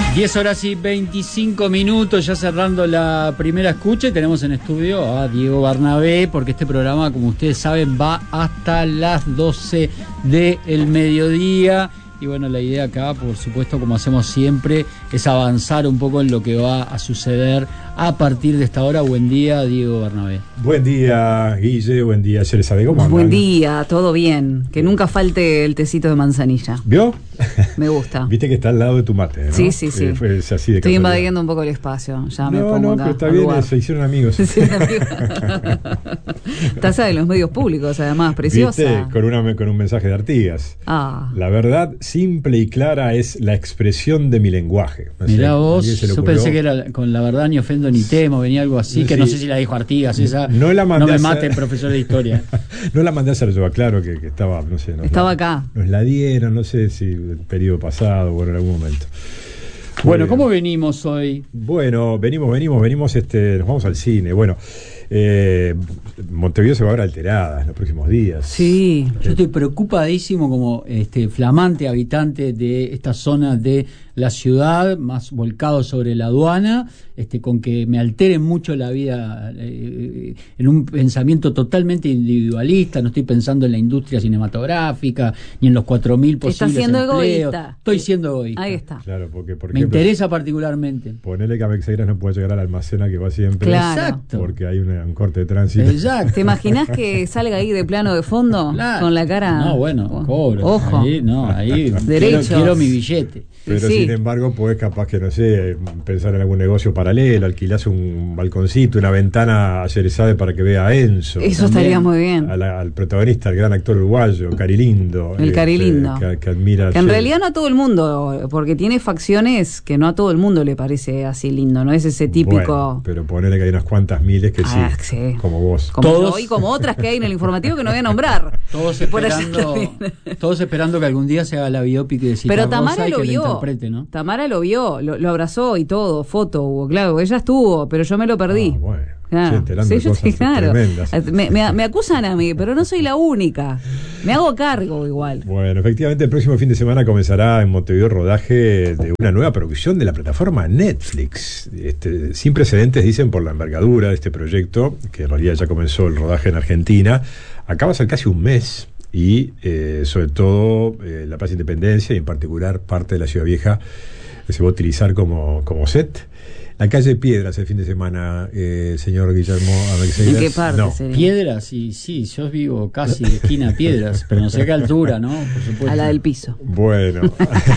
10:25, ya cerrando la primera escucha, y tenemos en estudio a Diego Barnabé, porque este programa, como ustedes saben, va hasta las 12 del mediodía. Y bueno, la idea acá, por supuesto, como hacemos siempre, es avanzar un poco en lo que va a suceder a partir de esta hora. Buen día, Diego Barnabé. Buen día, Guille. Buen día, Yerezade. ¿Cómo andan? Buen día, todo bien. Que nunca falte el tecito de manzanilla. ¿Vio? Me gusta. Viste que está al lado de tu mate, ¿no? Sí. Fue así de Estoy casualidad. invadiendo un poco el espacio. Ya me pongo acá, pero está bien, se hicieron amigos. Taza de los medios públicos, además, preciosa. ¿Viste? Con un mensaje de Artigas. La verdad simple y clara es la expresión de mi lenguaje. No Mirá sé, vos, yo pensé que era con la verdad ni ofendo ni temo, venía algo así, que sí. no sé si la dijo Artigas, esa. No la mandé no me a mate, hacer... profesor de historia. No la mandé a hacer yo, aclaro que estaba, no sé. Estaba acá. Nos la dieron, no sé si el periodo pasado o en algún momento. Bueno, ¿cómo venimos hoy? Bueno, venimos, nos vamos al cine. Bueno, Montevideo se va a ver alterada en los próximos días. Sí. Yo estoy preocupadísimo como flamante habitante de esta zona de la ciudad, más volcado sobre la aduana, con que me altere mucho la vida en un pensamiento totalmente individualista. No estoy pensando en la industria cinematográfica ni en los 4.000 posibles Está siendo empleos. Egoísta. Estoy siendo egoísta. Ahí está. Claro, porque por me ejemplo, interesa particularmente. Ponele que Avexeiras no puede llegar a la almacena que va siempre. Claro. Exacto. Porque hay un corte de tránsito. Exacto. ¿Te imaginas que salga ahí de plano de fondo? Claro. Con la cara. No, bueno, cobro. Ojo. Ahí Derechos. quiero mi billete. Pero Sí. sin embargo, podés capaz que, no sé, pensar en algún negocio paralelo, alquilás un balconcito, una ventana a Yerezade para que vea a Enzo. Eso estaría muy bien. Al protagonista, al gran actor uruguayo, Carilindo. El Carilindo. Que admira. Que en realidad no a todo el mundo, porque tiene facciones que no a todo el mundo le parece así lindo, no es ese típico... Bueno, pero ponele que hay unas cuantas miles que sí. como vos. Como Todos. yo y como otras que hay en el informativo que no voy a nombrar. Todos Por allá esperando que algún día se haga la biopic de Cita Pero Rosa Tamara y lo que la vio. interprete, ¿no? Tamara lo vio, lo abrazó y todo, foto hubo, claro, ella estuvo, pero yo me lo perdí. Bueno, Claro. sí, enterando de Sí, cosas claro. tremendas. Me acusan a mí, pero no soy la única. Me hago cargo igual. Bueno, efectivamente el próximo fin de semana comenzará en Montevideo el rodaje de una nueva producción de la plataforma Netflix. Sin precedentes, dicen, por la envergadura de este proyecto, que en realidad ya comenzó el rodaje en Argentina. Acaba de ser casi un mes y sobre todo la Plaza Independencia y en particular parte de la Ciudad Vieja se va a utilizar como set. La calle Piedras el fin de semana, señor Guillermo Avexeiras. ¿En qué parte No. sería? Piedras, sí, yo vivo casi de esquina a Piedras, pero no sé a qué altura, ¿no? Por supuesto. A la del piso. Bueno.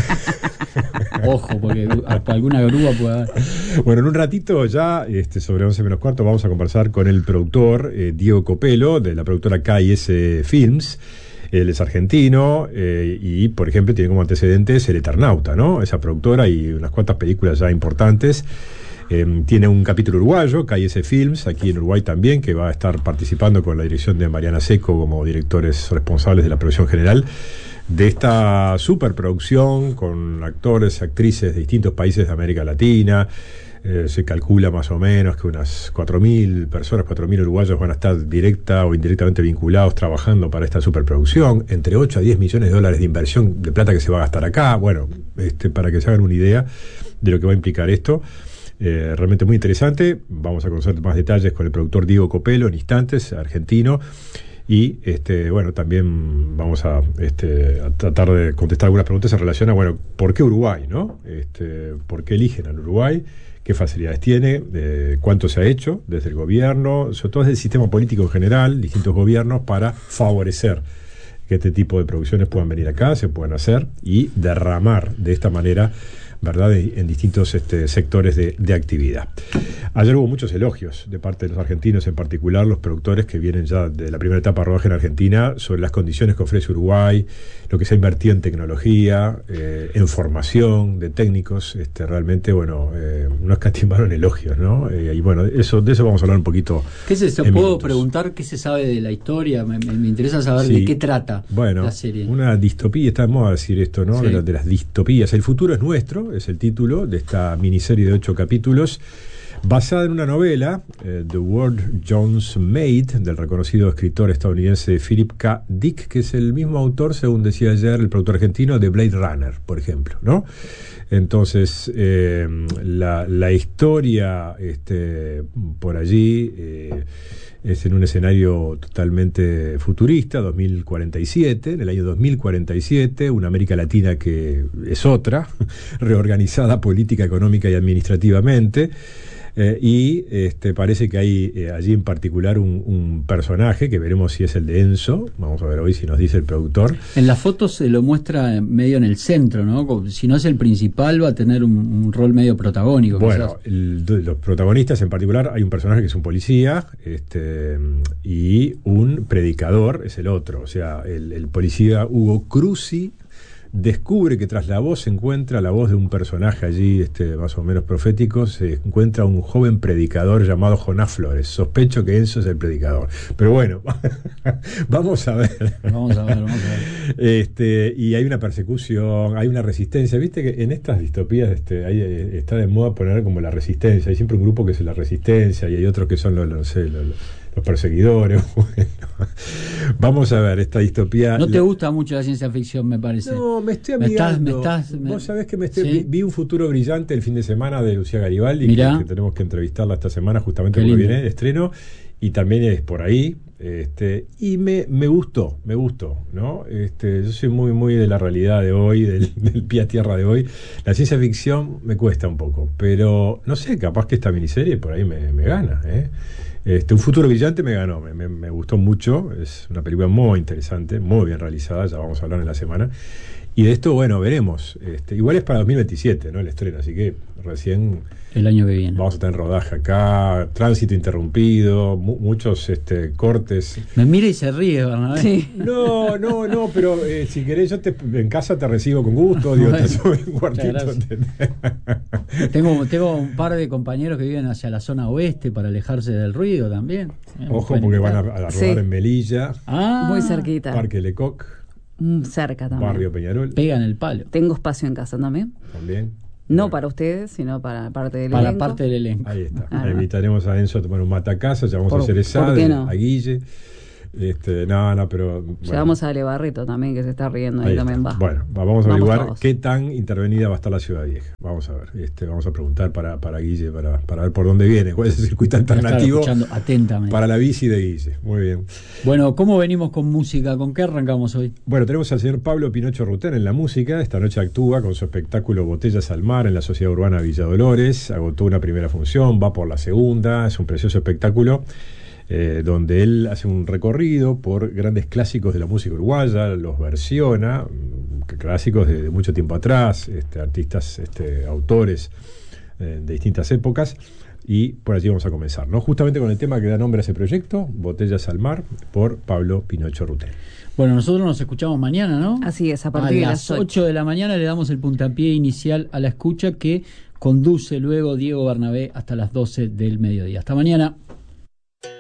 Ojo, porque alguna grúa puede haber. Bueno, en un ratito ya, sobre 11 menos cuarto, vamos a conversar con el productor Diego Copelo, de la productora KS Films. Él es argentino y, por ejemplo, tiene como antecedentes El Eternauta, ¿no? Esa productora y unas cuantas películas ya importantes. Tiene un capítulo uruguayo, KS Films, aquí en Uruguay también, que va a estar participando con la dirección de Mariana Seco como directores responsables de la producción general de esta superproducción con actores, actrices de distintos países de América Latina. Se calcula más o menos que unas 4.000 personas, 4.000 uruguayos van a estar directa o indirectamente vinculados trabajando para esta superproducción, entre 8 a 10 millones de dólares de inversión de plata que se va a gastar acá. Bueno, para que se hagan una idea de lo que va a implicar esto. Realmente muy interesante. Vamos a conocer más detalles con el productor Diego Copelo en instantes, argentino. Y bueno, también vamos a tratar de contestar algunas preguntas en relación a, bueno, ¿por qué Uruguay, no? ¿Por qué eligen al Uruguay? ¿Qué facilidades tiene? ¿Cuánto se ha hecho desde el gobierno? Sobre todo desde el sistema político en general, distintos gobiernos, para favorecer que este tipo de producciones puedan venir acá, se puedan hacer y derramar de esta manera, ¿verdad?, en distintos sectores de actividad. Ayer hubo muchos elogios de parte de los argentinos, en particular los productores que vienen ya de la primera etapa de rodaje en Argentina, sobre las condiciones que ofrece Uruguay, lo que se ha invertido en tecnología, en formación de técnicos. Realmente, bueno, no escatimaron elogios, ¿no? Y bueno, de eso vamos a hablar un poquito. ¿Qué puedo preguntar qué se sabe de la historia? Me interesa saber de qué trata la serie. Una distopía, está de moda decir esto, ¿no? Sí. De las distopías. El futuro es nuestro, es el título de esta miniserie de 8 capítulos, basada en una novela, The World Jones Made, del reconocido escritor estadounidense Philip K. Dick, que es el mismo autor, según decía ayer el productor argentino, de Blade Runner, por ejemplo, ¿no? Entonces, la historia por allí es en un escenario totalmente futurista, 2047, en el año 2047, una América Latina que es otra, reorganizada política, económica y administrativamente. Y parece que hay allí en particular un personaje que veremos si es el de Enzo. Vamos a ver hoy si nos dice el productor. En la foto se lo muestra medio en el centro, ¿no? Si no es el principal, va a tener un rol medio protagónico. Bueno, los protagonistas en particular, hay un personaje que es un policía y un predicador es el otro. O sea, el policía Hugo Cruzi descubre que tras la voz se encuentra la voz de un personaje allí más o menos profético, se encuentra un joven predicador llamado Jonás Flores. Sospecho que Enzo es el predicador, pero bueno, vamos a ver. Vamos a ver. Y hay una persecución, hay una resistencia. Viste que en estas distopías está de moda poner como la resistencia. Hay siempre un grupo que es la resistencia y hay otros que son los perseguidores. Bueno, vamos a ver esta distopía. No te gusta mucho la ciencia ficción, me parece. No, me estoy amigando. Vos sabés que ¿Sí? vi Un futuro brillante el fin de semana de Lucía Garibaldi, que tenemos que entrevistarla esta semana justamente porque viene el estreno, y también es por ahí. Y me gustó, ¿no? Yo soy muy de la realidad de hoy, del pie a tierra de hoy. La ciencia ficción me cuesta un poco, pero no sé, capaz que esta miniserie por ahí me gana, ¿eh? Un futuro brillante me ganó, me gustó mucho. Es una película muy interesante, muy bien realizada, ya vamos a hablar en la semana. Y de esto, bueno, veremos. Igual es para 2027, ¿no? El estreno, así que recién el año que viene vamos a tener rodaje acá, tránsito interrumpido, muchos cortes. Me mira y se ríe, Bernabé. Sí. No, pero si querés en casa te recibo con gusto, digo, te subo un cuartito. Tengo un par de compañeros que viven hacia la zona oeste para alejarse del ruido también. Ojo, porque van a rodar en Melilla, muy cerquita. Parque Lecoq, cerca también. Barrio Peñarol. Pegan el palo. Tengo espacio en casa también. No para ustedes, sino para parte del elenco. Para parte del elenco. Ahí está. Invitaremos a Enzo a tomar un matacasa, ya vamos a hacer esa, a Guille. Pero bueno. Llevamos a Lebarreto también, que se está riendo, ahí también va. Bueno, vamos a averiguar qué tan intervenida va a estar la Ciudad Vieja. Vamos a ver, vamos a preguntar para Guille, para ver por dónde viene, cuál es el circuito alternativo atentamente para la bici de Guille. Muy bien. Bueno, ¿cómo venimos con música? ¿Con qué arrancamos hoy? Bueno, tenemos al señor Pablo Pinocho Rutén en la música. Esta noche actúa con su espectáculo Botellas al Mar en la Sociedad Urbana Villa Dolores. Agotó una primera función, va por la segunda. Es un precioso espectáculo donde él hace un recorrido por grandes clásicos de la música uruguaya, los versiona, clásicos de mucho tiempo atrás, artistas, autores de distintas épocas, y por allí vamos a comenzar, ¿no? Justamente con el tema que da nombre a ese proyecto, Botellas al Mar, por Pablo Pinocho Rutén. Bueno, nosotros nos escuchamos mañana, ¿no? Así es, a partir de las 8 de la mañana le damos el puntapié inicial a la escucha que conduce luego Diego Bernabé hasta las 12 del mediodía. Hasta mañana.